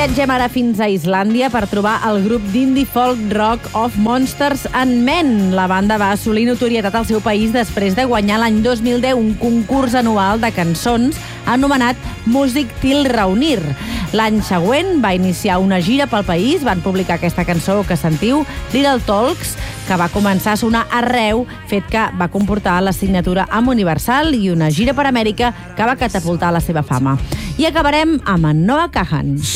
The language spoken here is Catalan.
Viatgem ara fins a Islàndia per trobar el grup d'indie folk rock of Monsters and Men. La banda va assolir notorietat al seu país després de guanyar l'any 2010 un concurs anual de cançons anomenat Músic til Raunir. L'any següent va iniciar una gira pel país, van publicar aquesta cançó que sentiu, Little Talks, que va començar a sonar arreu, fet que va comportar la signatura amb Universal i una gira per Amèrica que va catapultar la seva fama. I acabarem amb en Noah Kahan.